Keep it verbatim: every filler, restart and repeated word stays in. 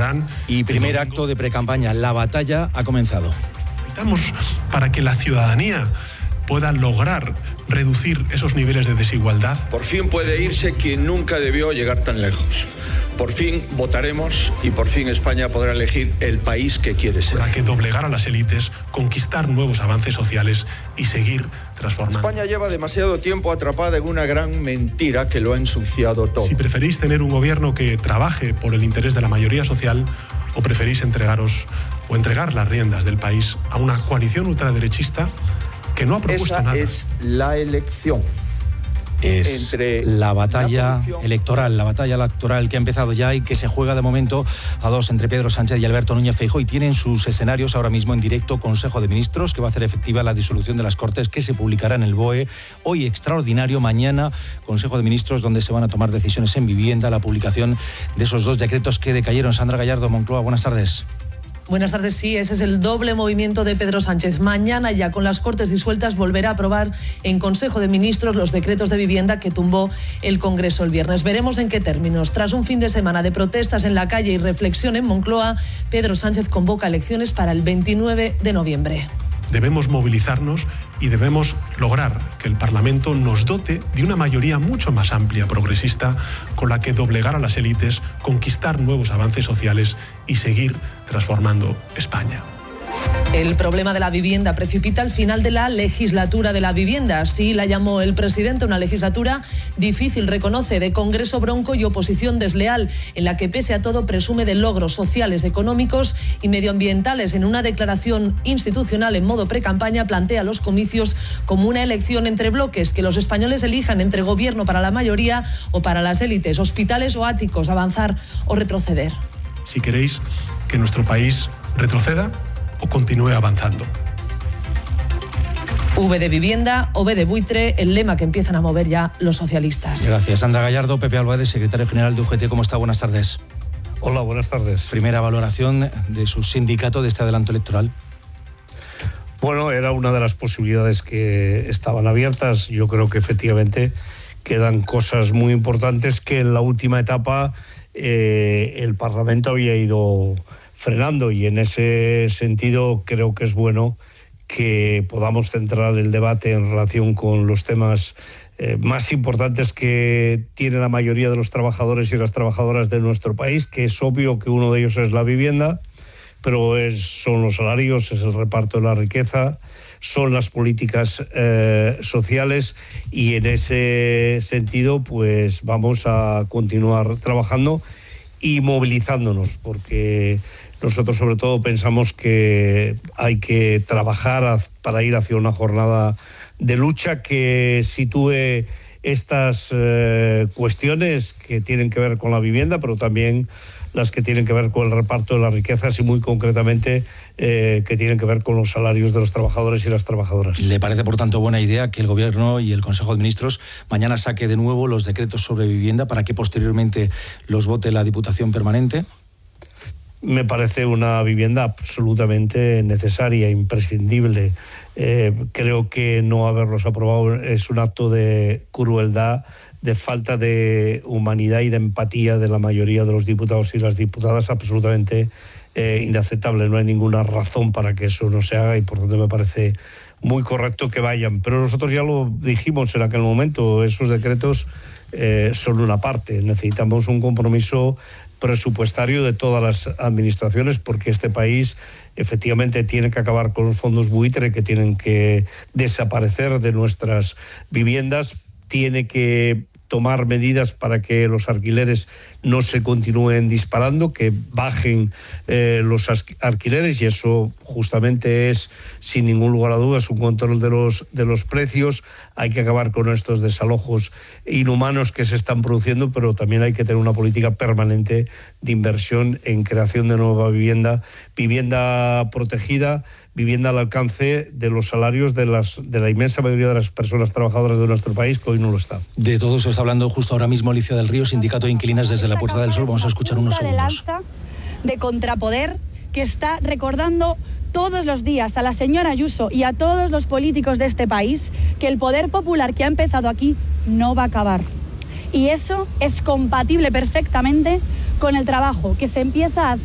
recordarán. Y primer acto de precampaña, la batalla ha comenzado. Estamos para que la ciudadanía pueda lograr reducir esos niveles de desigualdad. Por fin puede irse quien nunca debió llegar tan lejos. Por fin votaremos y por fin España podrá elegir el país que quiere ser. Para que doblegar a las élites, conquistar nuevos avances sociales y seguir transformando. España lleva demasiado tiempo atrapada en una gran mentira que lo ha ensuciado todo. Si preferís tener un gobierno que trabaje por el interés de la mayoría social, o preferís entregaros o entregar las riendas del país a una coalición ultraderechista que no ha propuesto Esa nada. Es la elección. Es entre la batalla la electoral, la batalla electoral que ha empezado ya y que se juega de momento a dos entre Pedro Sánchez y Alberto Núñez Feijóo, y tienen sus escenarios ahora mismo en directo. Consejo de Ministros, que va a hacer efectiva la disolución de las Cortes, que se publicará en el B O E. Hoy extraordinario, mañana Consejo de Ministros, donde se van a tomar decisiones en vivienda, la publicación de esos dos decretos que decayeron. Sandra Gallardo, Moncloa, buenas tardes. Buenas tardes, sí, ese es el doble movimiento de Pedro Sánchez. Mañana, ya con las Cortes disueltas, volverá a aprobar en Consejo de Ministros los decretos de vivienda que tumbó el Congreso el viernes. Veremos en qué términos. Tras un fin de semana de protestas en la calle y reflexión en Moncloa, Pedro Sánchez convoca elecciones para el veintinueve de noviembre. Debemos movilizarnos y debemos lograr que el Parlamento nos dote de una mayoría mucho más amplia, progresista, con la que doblegar a las élites, conquistar nuevos avances sociales y seguir transformando España. El problema de la vivienda precipita el final de la legislatura de la vivienda. Así la llamó el presidente, una legislatura difícil, reconoce, de Congreso bronco y oposición desleal, en la que pese a todo presume de logros sociales, económicos y medioambientales. En una declaración institucional en modo precampaña plantea los comicios como una elección entre bloques, que los españoles elijan entre gobierno para la mayoría o para las élites, hospitales o áticos, avanzar o retroceder. Si queréis que nuestro país retroceda o continúe avanzando. V de vivienda o V de buitre, el lema que empiezan a mover ya los socialistas. Gracias, Sandra Gallardo. Pepe Álvarez, secretario general de U G T, ¿cómo está? Buenas tardes. Hola, buenas tardes. Primera valoración de su sindicato de este adelanto electoral. Bueno, era una de las posibilidades que estaban abiertas. Yo creo que efectivamente quedan cosas muy importantes que en la última etapa eh, el Parlamento había ido frenando, y en ese sentido creo que es bueno que podamos centrar el debate en relación con los temas eh, más importantes que tiene la mayoría de los trabajadores y las trabajadoras de nuestro país, que es obvio que uno de ellos es la vivienda, pero es, son los salarios, es el reparto de la riqueza, son las políticas eh, sociales, y en ese sentido pues vamos a continuar trabajando y movilizándonos, porque nosotros sobre todo pensamos que hay que trabajar para ir hacia una jornada de lucha que sitúe estas eh, cuestiones que tienen que ver con la vivienda, pero también las que tienen que ver con el reparto de las riquezas y muy concretamente eh, que tienen que ver con los salarios de los trabajadores y las trabajadoras. ¿Le parece, por tanto, buena idea que el Gobierno y el Consejo de Ministros mañana saque de nuevo los decretos sobre vivienda para que posteriormente los vote la Diputación Permanente? Me parece una vivienda absolutamente necesaria, imprescindible. Eh, creo que no haberlos aprobado es un acto de crueldad, de falta de humanidad y de empatía de la mayoría de los diputados y las diputadas, absolutamente eh, inaceptable. No hay ninguna razón para que eso no se haga, y por tanto me parece muy correcto que vayan. Pero nosotros ya lo dijimos en aquel momento, esos decretos eh, son una parte. Necesitamos un compromiso presupuestario de todas las administraciones, porque este país efectivamente tiene que acabar con los fondos buitre, que tienen que desaparecer de nuestras viviendas, tiene que tomar medidas para que los alquileres no se continúen disparando, que bajen eh, los alquileres, y eso justamente es, sin ningún lugar a dudas, un control de los, de los precios. Hay que acabar con estos desalojos inhumanos que se están produciendo, pero también hay que tener una política permanente de inversión en creación de nueva vivienda, vivienda protegida, vivienda al alcance de los salarios de, las, de la inmensa mayoría de las personas trabajadoras de nuestro país, que hoy no lo está. De todo eso está hablando justo ahora mismo Alicia del Río, Sindicato de Inquilinas desde la Puerta del Sol. Vamos a escuchar unos segundos. De lanza, de contrapoder, que está recordando todos los días a la señora Ayuso y a todos los políticos de este país que el poder popular que ha empezado aquí no va a acabar. Y eso es compatible perfectamente con el trabajo que se empieza a hacer